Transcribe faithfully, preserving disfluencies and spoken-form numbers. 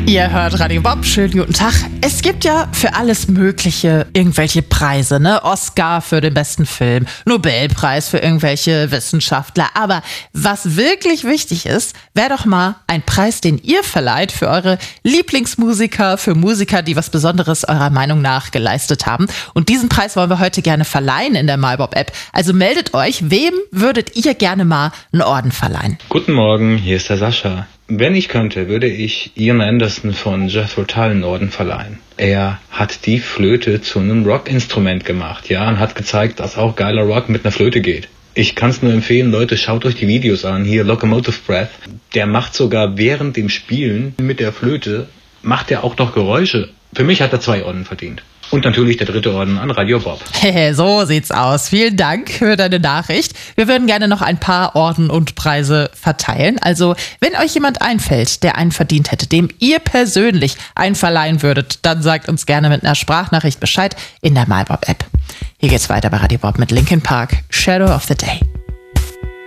Ihr hört Radio Bob, schönen guten Tag. Es gibt ja für alles Mögliche irgendwelche Preise, ne? Oscar für den besten Film, Nobelpreis für irgendwelche Wissenschaftler. Aber was wirklich wichtig ist, wäre doch mal ein Preis, den ihr verleiht für eure Lieblingsmusiker, für Musiker, die was Besonderes eurer Meinung nach geleistet haben. Und diesen Preis wollen wir heute gerne verleihen in der MyBob-App. Also meldet euch, wem würdet ihr gerne mal einen Orden verleihen? Guten Morgen, hier ist der Sascha. Wenn ich könnte, würde ich Ian Anderson von Jethro Tull einen Orden verleihen. Er hat die Flöte zu einem Rockinstrument gemacht, ja, und hat gezeigt, dass auch geiler Rock mit einer Flöte geht. Ich kann es nur empfehlen, Leute, schaut euch die Videos an, hier Locomotive Breath. Der macht sogar während dem Spielen mit der Flöte, macht er auch noch Geräusche. Für mich hat er zwei Orden verdient. Und natürlich der dritte Orden an Radio Bob. Hey, so sieht's aus. Vielen Dank für deine Nachricht. Wir würden gerne noch ein paar Orden und Preise verteilen. Also, wenn euch jemand einfällt, der einen verdient hätte, dem ihr persönlich einen verleihen würdet, dann sagt uns gerne mit einer Sprachnachricht Bescheid in der MyBob-App. Hier geht's weiter bei Radio Bob mit Linkin Park, Shadow of the Day.